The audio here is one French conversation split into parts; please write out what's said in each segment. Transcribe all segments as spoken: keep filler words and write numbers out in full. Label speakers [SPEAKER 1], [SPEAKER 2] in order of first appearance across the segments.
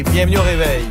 [SPEAKER 1] Bienvenue au Réveil.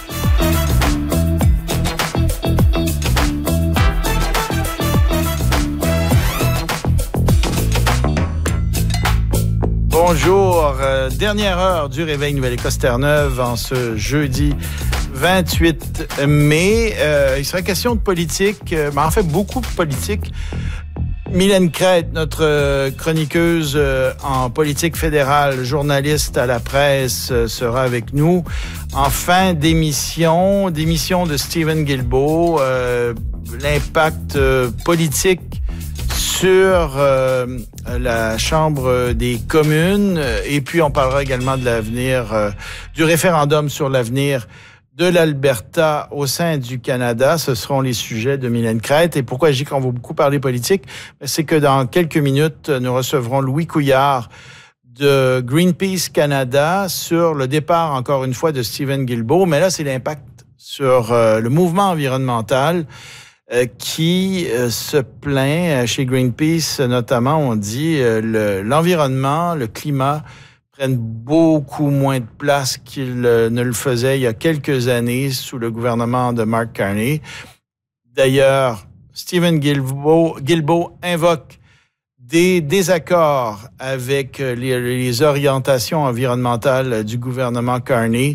[SPEAKER 1] Bonjour, euh, dernière heure du Réveil Nouvelle-Écosse Terre-Neuve en ce jeudi vingt-huit mai. Euh, il sera question de politique, euh, mais en fait beaucoup de politique. Mylène Crête, notre chroniqueuse en politique fédérale, journaliste à la presse, sera avec nous en fin d'émission, d'émission de Stephen Guilbeault, euh, l'impact euh, politique sur euh, la Chambre des communes. Et puis, on parlera également de l'avenir, euh, du référendum sur l'avenir de l'Alberta au sein du Canada. Ce seront les sujets de Mylène Crête. Et pourquoi je dis qu'on va beaucoup parler politique? C'est que dans quelques minutes, nous recevrons Louis Couillard de Greenpeace Canada sur le départ, encore une fois, de Stephen Guilbeault. Mais là, c'est l'impact sur euh, le mouvement environnemental euh, qui euh, se plaint chez Greenpeace, notamment, on dit, euh, le, l'environnement, le climat prennent beaucoup moins de place qu'ils euh, ne le faisaient il y a quelques années sous le gouvernement de Mark Carney. D'ailleurs, Stephen Guilbeault, Guilbeault invoque des désaccords avec les, les orientations environnementales du gouvernement Carney.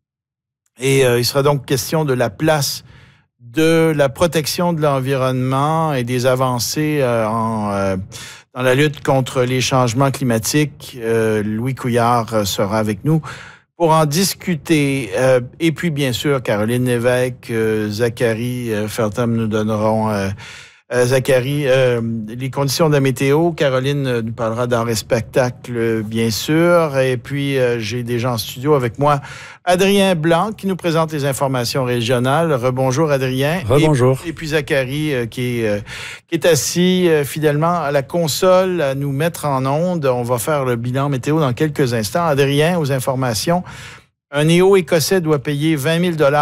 [SPEAKER 1] Et euh, il sera donc question de la place de la protection de l'environnement et des avancées euh, en... Euh, Dans la lutte contre les changements climatiques. Euh, Louis Couillard sera avec nous pour en discuter. Euh, et puis, bien sûr, Caroline Lévesque, euh, Zachary euh, Feltham nous donneront... Euh, euh, Zachary, euh, les conditions de la météo. Caroline euh, nous parlera d'art spectacle, bien sûr. Et puis, euh, j'ai déjà en studio avec moi Adrien Blanc qui nous présente les informations régionales. Rebonjour, Adrien.
[SPEAKER 2] Rebonjour.
[SPEAKER 1] Et, et puis Zachary euh, qui, est, euh, qui est assis euh, fidèlement à la console à nous mettre en onde. On va faire le bilan météo dans quelques instants. Adrien, aux informations. Un néo-écossais doit payer vingt mille dollars